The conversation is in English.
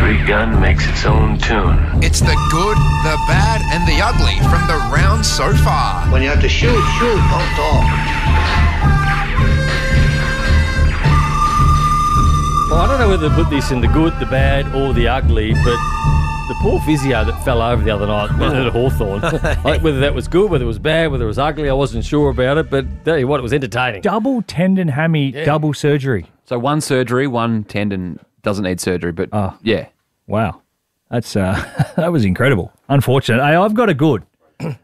Every gun makes its own tune. It's the good, the bad, and the ugly from the round so far. When you have to shoot, don't talk. Well, I don't know whether to put this in the good, the bad, or the ugly, but the poor physio that fell over the other night at Hawthorn, like whether that was good, whether it was bad, whether it was ugly, I wasn't sure about it, but tell you what, it was entertaining. Double tendon hammy, double surgery. So one surgery, one tendon doesn't need surgery, but yeah. Wow. That's that was incredible. Unfortunate. Hey, I've got a good.